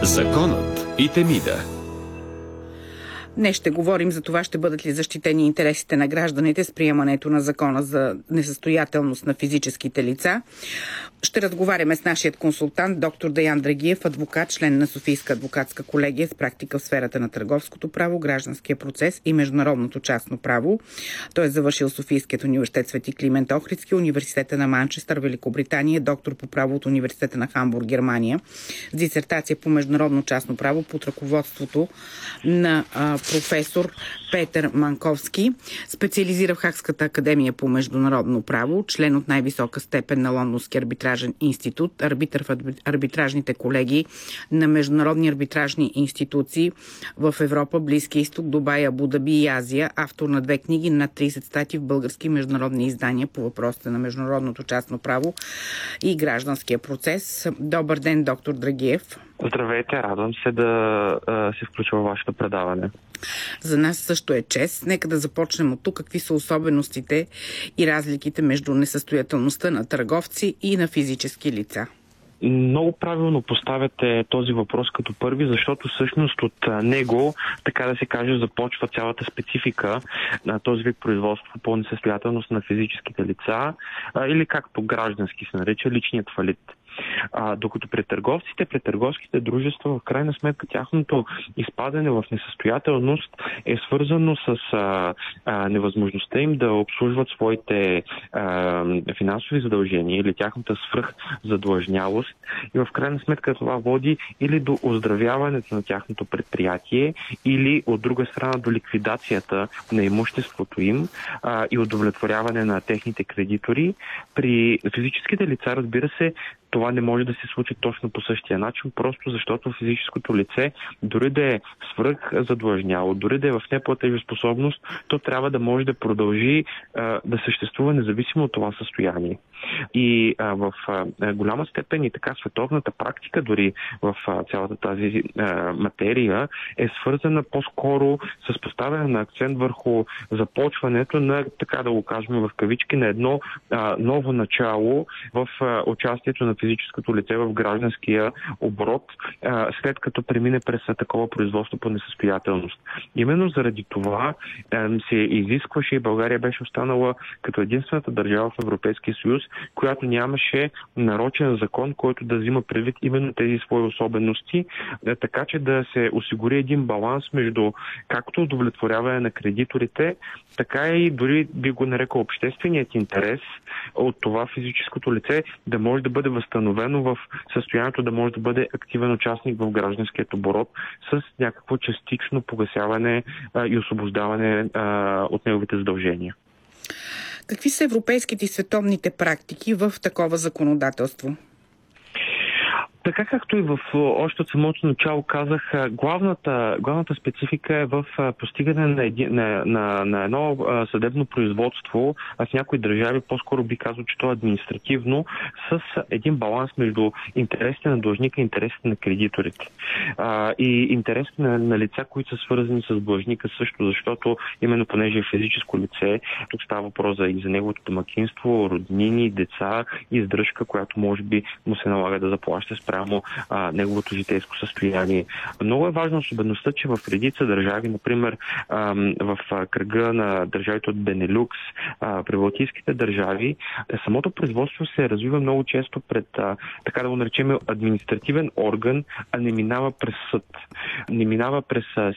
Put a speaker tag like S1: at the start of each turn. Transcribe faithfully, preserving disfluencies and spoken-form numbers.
S1: Законът и Темида.
S2: Днес ще говорим за това, ще бъдат ли защитени интересите на гражданите с приемането на закона за несъстоятелност на физическите лица. Ще разговаряме с нашия консултант, доктор Деян Драгиев, адвокат, член на Софийска адвокатска колегия с практика в сферата на търговското право, гражданския процес и международното частно право. Той е завършил Софийският университет Свети Климент Охридски, Университета на Манчестър, Великобритания, доктор по право от Университета на Хамбург, Германия, с дисертация по международно частно право под ръководството на а, професор Петър Манковски. Специализира в Хагската академия по международно право, член от най-висока степен на Лондонския арбитражен институт, арбитър в арбитражните колегии на международни арбитражни институции в Европа, Близкия изток, Дубай, Абу Даби и Азия, автор на две книги, над трийсет статии в български международни издания по въпросите на международното частно право и гражданския процес. Добър ден, доктор Драгиев.
S3: Здравейте, радвам се да а, се включва в вашето предаване.
S2: За нас също е чест. Нека да започнем от тук. Какви са особеностите и разликите между несъстоятелността на търговци и на физически лица?
S3: Много правилно поставяте този въпрос като първи, защото всъщност от него, така да се каже, започва цялата специфика на този вид производство по несъстоятелност на физическите лица или както граждански се нарича личният фалит. А, докато при търговците, при търговските дружества, в крайна сметка тяхното изпадане в несъстоятелност е свързано с а, а, невъзможността им да обслужват своите а, финансови задължения или тяхната свръхзадлъжнялост и в крайна сметка това води или до оздравяването на тяхното предприятие, или от друга страна до ликвидацията на имуществото им а, и удовлетворяване на техните кредитори. При физическите лица, разбира се, това не може да се случи точно по същия начин, просто защото физическото лице, дори да е свръхзадлъжняло, дори да е в неплатежоспособност, то трябва да може да продължи а, да съществува независимо от това състояние. И а, в а, голяма степен и така световната практика дори в а, цялата тази а, материя е свързана по-скоро с поставяне на акцент върху започването на, така да го кажем в кавички, на едно а, ново начало в а, участието на физическото лице в гражданския оборот, а, след като премине през такова производство по несъстоятелност. Именно заради това а, се изискваше и България беше останала като единствената държава в Европейския съюз, която нямаше нарочен закон, който да взима предвид именно тези свои особености, а, така че да се осигури един баланс между както удовлетворяване на кредиторите, така и дори би го нарекал общественият интерес от това физическото лице да може да бъде възстановено в състоянието да може да бъде активен участник в гражданският оборот с някакво частично погасяване а, и освобождаване а, от неговите задължения.
S2: Какви са европейските и световните практики в такова законодателство?
S3: Така както и в още от самото начало казах, главната, главната специфика е в постигане на, еди, на, на, на едно съдебно производство, а в някои държави по-скоро би казал, че то е административно, с един баланс между интересите на длъжника и интересите на кредиторите. А, и интересите на, на лица, които са свързани с длъжника също, защото именно понеже е физическо лице, тук става въпрос за, и за неговото домакинство, роднини, деца, издръжка, която може би му се налага да заплаща спрямо А, неговото житейско състояние. Много е важна особеността, че в редица държави, например а, в а, кръга на държавите от Бенелюкс, а, при балтийските държави, самото производство се развива много често пред, а, така да го наречем, административен орган, а не минава през съд. Не минава през а,